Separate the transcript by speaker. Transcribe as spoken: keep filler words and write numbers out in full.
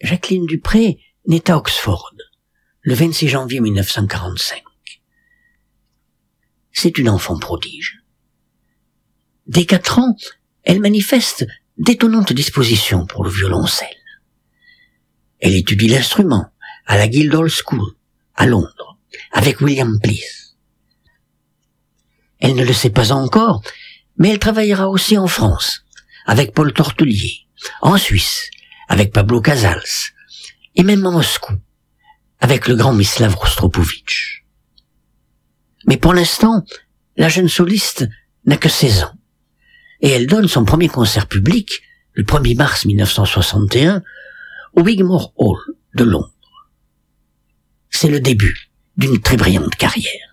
Speaker 1: Jacqueline Dupré naît à Oxford, le vingt-six janvier mille neuf cent quarante-cinq. C'est une enfant prodige. Dès quatre ans, elle manifeste d'étonnantes dispositions pour le violoncelle. Elle étudie l'instrument à la Guildhall School, à Londres, avec William Bliss. Elle ne le sait pas encore, mais elle travaillera aussi en France, avec Paul Tortelier, en Suisse, avec Pablo Casals, et même à Moscou, avec le grand Mislav Rostropovitch. Mais pour l'instant, la jeune soliste n'a que seize ans, et elle donne son premier concert public, le premier mars mille neuf cent soixante et un, au Wigmore Hall de Londres. C'est le début d'une très brillante carrière.